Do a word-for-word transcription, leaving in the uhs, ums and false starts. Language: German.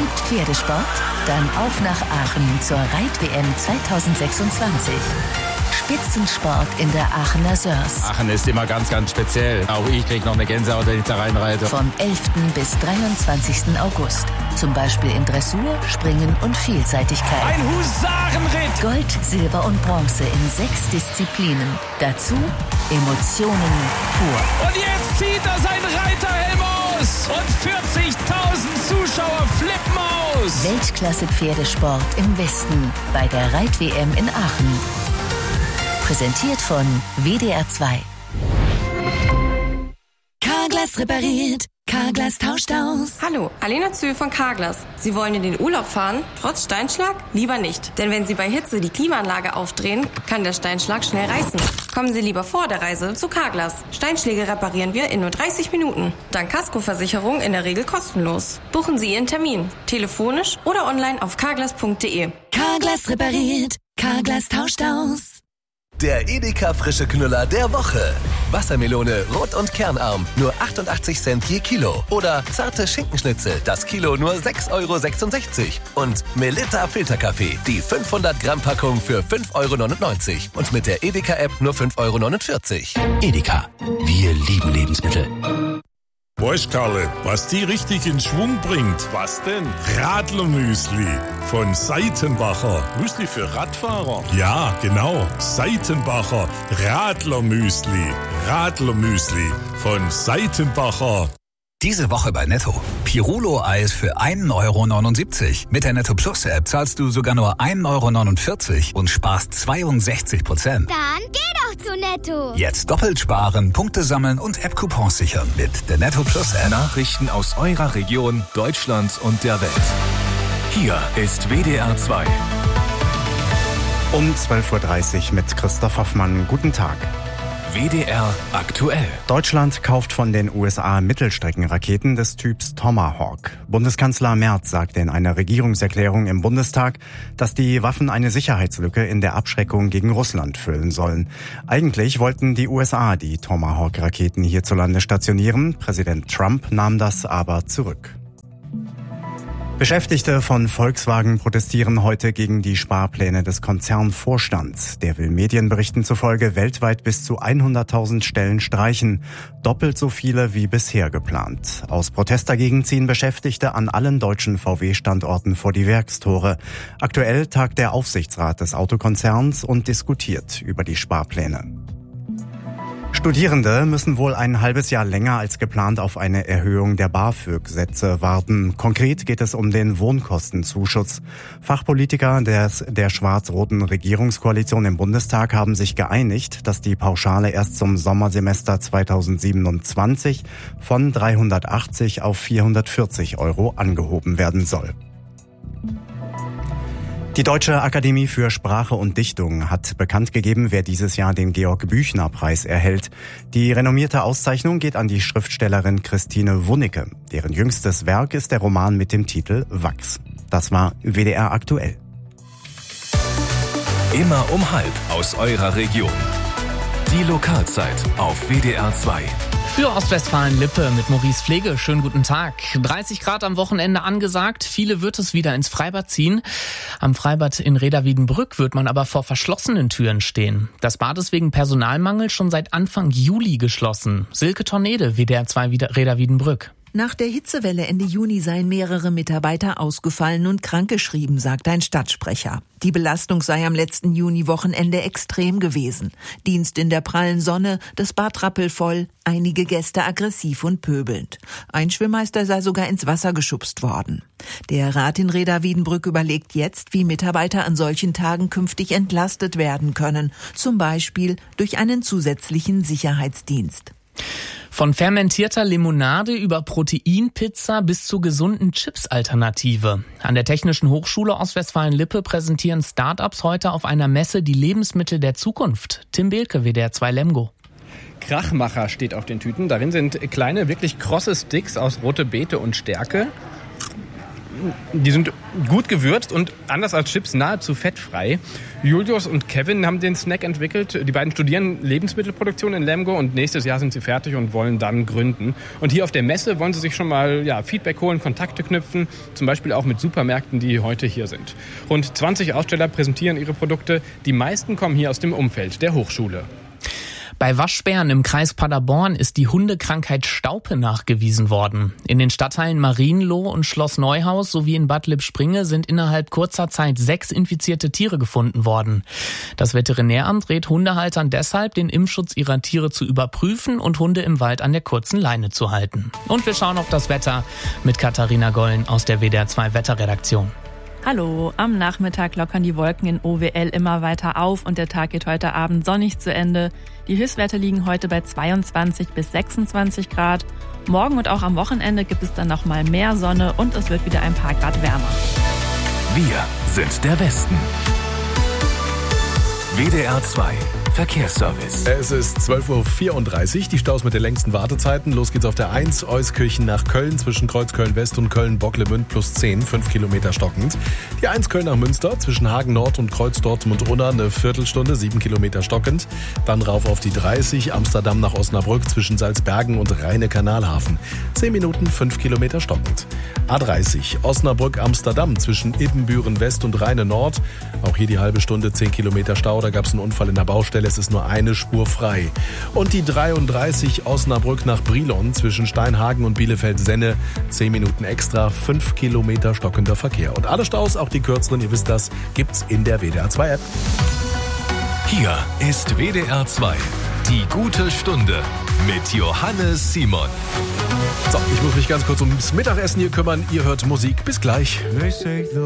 Liebt Pferdesport? Dann auf nach Aachen zur Reit-W M zwanzig sechsundzwanzig. Spitzensport in der Aachener Sörs. Aachen ist immer ganz, ganz speziell. Auch ich kriege noch eine Gänsehaut, wenn ich da reinreite. Vom elften bis dreiundzwanzigsten August. Zum Beispiel in Dressur, Springen und Vielseitigkeit. Ein Husarenritt! Gold, Silber und Bronze in sechs Disziplinen. Dazu Emotionen pur. Und jetzt zieht er sein Reiterhelm aus. Und vierzigtausend Zuschauer flippen aus. Weltklasse-Pferdesport im Westen bei der Reit-W M in Aachen. Präsentiert von W D R zwei. Carglass repariert, Carglass tauscht aus. Hallo, Alena Zühl von Carglass. Sie wollen in den Urlaub fahren, trotz Steinschlag? Lieber nicht. Denn wenn Sie bei Hitze die Klimaanlage aufdrehen, kann der Steinschlag schnell reißen. Kommen Sie lieber vor der Reise zu Carglass. Steinschläge reparieren wir in nur dreißig Minuten. Dank Kaskoversicherung in der Regel kostenlos. Buchen Sie Ihren Termin. Telefonisch oder online auf carglass punkt de. Carglass repariert, Carglass tauscht aus. Der Edeka frische Knüller der Woche. Wassermelone, Rot- und Kernarm, nur achtundachtzig Cent je Kilo. Oder zarte Schinkenschnitzel, das Kilo nur sechs Euro sechsundsechzig. Und Melitta Filterkaffee, die fünfhundert Gramm Packung für fünf Euro neunundneunzig. Und mit der Edeka-App nur fünf Euro neunundvierzig. Edeka, wir lieben Lebensmittel. Weißt Karle, was die richtig in Schwung bringt? Was denn? Radlermüsli von Seitenbacher. Müsli für Radfahrer? Ja, genau. Seitenbacher Radlermüsli. Radlermüsli von Seitenbacher. Diese Woche bei Netto. Pirulo-Eis für ein Euro neunundsiebzig. Mit der Netto Plus App zahlst du sogar nur ein Euro neunundvierzig und sparst zweiundsechzig Prozent. Dann geh doch zu Netto. Jetzt doppelt sparen, Punkte sammeln und App-Coupons sichern mit der Netto Plus App. Nachrichten aus eurer Region, Deutschland und der Welt. Hier ist W D R zwei. Um zwölf Uhr dreißig mit Christoph Hoffmann. Guten Tag. W D R aktuell. Deutschland kauft von den U S A Mittelstreckenraketen des Typs Tomahawk. Bundeskanzler Merz sagte in einer Regierungserklärung im Bundestag, dass die Waffen eine Sicherheitslücke in der Abschreckung gegen Russland füllen sollen. Eigentlich wollten die U S A die Tomahawk-Raketen hierzulande stationieren. Präsident Trump nahm das aber zurück. Beschäftigte von Volkswagen protestieren heute gegen die Sparpläne des Konzernvorstands. Der will Medienberichten zufolge weltweit bis zu hunderttausend Stellen streichen, doppelt so viele wie bisher geplant. Aus Protest dagegen ziehen Beschäftigte an allen deutschen V W-Standorten vor die Werkstore. Aktuell tagt der Aufsichtsrat des Autokonzerns und diskutiert über die Sparpläne. Studierende müssen wohl ein halbes Jahr länger als geplant auf eine Erhöhung der BAföG-Sätze warten. Konkret geht es um den Wohnkostenzuschuss. Fachpolitiker des, der schwarz-roten Regierungskoalition im Bundestag haben sich geeinigt, dass die Pauschale erst zum Sommersemester zweitausendsiebenundzwanzig von dreihundertachtzig auf vierhundertvierzig Euro angehoben werden soll. Die Deutsche Akademie für Sprache und Dichtung hat bekannt gegeben, wer dieses Jahr den Georg-Büchner-Preis erhält. Die renommierte Auszeichnung geht an die Schriftstellerin Christine Wunicke. Deren jüngstes Werk ist der Roman mit dem Titel Wachs. Das war W D R aktuell. Immer um halb aus eurer Region. Die Lokalzeit auf W D R zwei. Für Ostwestfalen-Lippe mit Maurice Pflege. Schönen guten Tag. dreißig Grad am Wochenende angesagt. Viele wird es wieder ins Freibad ziehen. Am Freibad in Reda-Wiedenbrück wird man aber vor verschlossenen Türen stehen. Das Bad ist wegen Personalmangel schon seit Anfang Juli geschlossen. Silke Tornede, W D R zwei Reda-Wiedenbrück. Nach der Hitzewelle Ende Juni seien mehrere Mitarbeiter ausgefallen und krankgeschrieben, sagt ein Stadtsprecher. Die Belastung sei am letzten Juni-Wochenende extrem gewesen. Dienst in der prallen Sonne, das Bad rappelvoll, einige Gäste aggressiv und pöbelnd. Ein Schwimmmeister sei sogar ins Wasser geschubst worden. Der Rat in Reda-Wiedenbrück überlegt jetzt, wie Mitarbeiter an solchen Tagen künftig entlastet werden können. Zum Beispiel durch einen zusätzlichen Sicherheitsdienst. Von fermentierter Limonade über Proteinpizza bis zur gesunden Chips-Alternative. An der Technischen Hochschule Ostwestfalen-Lippe präsentieren Start-ups heute auf einer Messe die Lebensmittel der Zukunft. Tim Behlke, W D R zwei Lemgo. Krachmacher steht auf den Tüten. Darin sind kleine, wirklich krosse Sticks aus rote Beete und Stärke. die sind gut gewürzt und anders als Chips nahezu fettfrei. Julius und Kevin haben den Snack entwickelt. Die beiden studieren Lebensmittelproduktion in Lemgo und nächstes Jahr sind sie fertig und wollen dann gründen. Und hier auf der Messe wollen sie sich schon mal ja, Feedback holen, Kontakte knüpfen, zum Beispiel auch mit Supermärkten, die heute hier sind. Rund zwanzig Aussteller präsentieren ihre Produkte. Die meisten kommen hier aus dem Umfeld der Hochschule. Bei Waschbären im Kreis Paderborn ist die Hundekrankheit Staupe nachgewiesen worden. In den Stadtteilen Marienloh und Schloss Neuhaus sowie in Bad Lippspringe sind innerhalb kurzer Zeit sechs infizierte Tiere gefunden worden. Das Veterinäramt rät Hundehaltern deshalb, den Impfschutz ihrer Tiere zu überprüfen und Hunde im Wald an der kurzen Leine zu halten. Und wir schauen auf das Wetter mit Katharina Gollen aus der W D R zwei Wetterredaktion. Hallo, am Nachmittag lockern die Wolken in O W L immer weiter auf und der Tag geht heute Abend sonnig zu Ende. Die Höchstwerte liegen heute bei zweiundzwanzig bis sechsundzwanzig Grad. Morgen und auch am Wochenende gibt es dann noch mal mehr Sonne und es wird wieder ein paar Grad wärmer. Wir sind der Westen. W D R zwei Verkehrsservice. Es ist zwölf Uhr vierunddreißig, die Staus mit den längsten Wartezeiten. Los geht's auf der eins, Euskirchen nach Köln, zwischen Kreuzköln West und Köln-Bocklemünd plus zehn, fünf Kilometer stockend. Die eins Köln nach Münster, zwischen Hagen Nord und Kreuz Dortmund-Unna, eine Viertelstunde, sieben Kilometer stockend. Dann rauf auf die dreißig, Amsterdam nach Osnabrück, zwischen Salzbergen und Rheine-Kanalhafen. zehn Minuten, fünf Kilometer stockend. A dreißig, Osnabrück-Amsterdam, zwischen Ibbenbüren West und Rheine Nord. Auch hier die halbe Stunde, zehn Kilometer Stau, da gab's einen Unfall in der Baustelle. Es ist nur eine Spur frei. Und die dreiunddreißig Osnabrück nach Brilon zwischen Steinhagen und Bielefeld-Senne. zehn Minuten extra, fünf Kilometer stockender Verkehr. Und alle Staus, auch die kürzeren, ihr wisst das, gibt's in der W D R zwei App. Hier ist W D R zwei. Die gute Stunde mit Johannes Simon. So, ich muss mich ganz kurz ums Mittagessen hier kümmern. Ihr hört Musik. Bis gleich.